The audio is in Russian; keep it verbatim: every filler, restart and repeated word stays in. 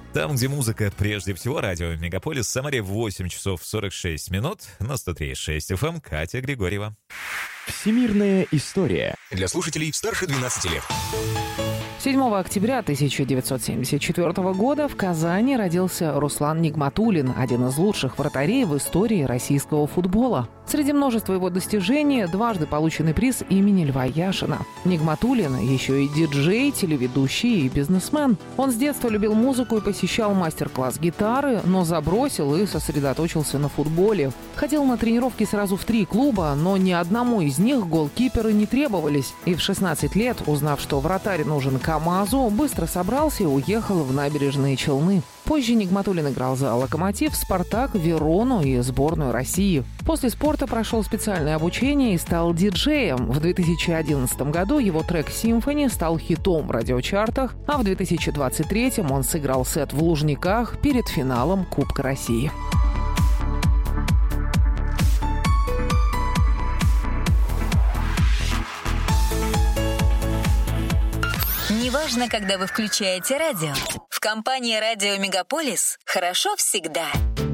Там, где музыка прежде всего, радио Мегаполис, в Самаре восемь часов сорок шесть минут, на сто три и шесть эф эм, Катя Григорьева. Всемирная история. Для слушателей старше двенадцати лет. седьмого октября тысяча девятьсот семьдесят четвёртого года в Казани родился Руслан Нигматуллин, один из лучших вратарей в истории российского футбола. Среди множества его достижений дважды полученный приз имени Льва Яшина. Нигматуллин еще и диджей, телеведущий и бизнесмен. Он с детства любил музыку и посещал мастер-класс гитары, но забросил и сосредоточился на футболе. Ходил на тренировки сразу в три клуба, но ни одному из них голкиперы не требовались. И в шестнадцать лет, узнав, что вратарь нужен КамАЗу, быстро собрался и уехал в Набережные Челны. Позже Нигматуллин играл за «Локомотив», «Спартак», «Верону» и сборную России. После спорта прошел специальное обучение и стал диджеем. В две тысячи одиннадцатом году его трек «Симфони» стал хитом в радиочартах, а в две тысячи двадцать третьем он сыграл сет в Лужниках перед финалом Кубка России. Неважно, когда вы включаете радио. В компании «Радио Мегаполис» хорошо всегда.